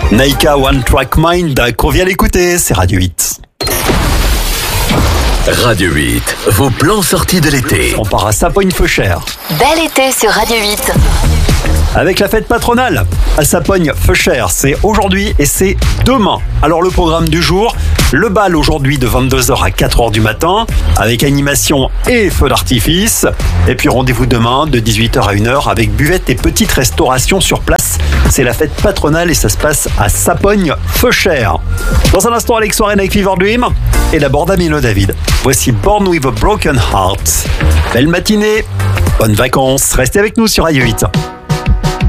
Naika One Track Mind qu'on vient d'écouter, c'est Radio 8. Radio 8, vos plans sortis de l'été. On part à Sapogne-Feuchères. Bel été sur Radio 8. Avec la fête patronale à Sapogne-Feuchères, c'est aujourd'hui et c'est demain. Alors le programme du jour, le bal aujourd'hui de 22h à 4h du matin, avec animation et feu d'artifice. Et puis rendez-vous demain de 18h à 1h avec buvette et petite restauration sur place. C'est la fête patronale et ça se passe à Sapogne-Feuchères. Dans un instant, Alex Warren avec Fever Dream et d'abord Damien David. Voici Born with a Broken Heart. Belle matinée, bonnes vacances, restez avec nous sur Radio 8.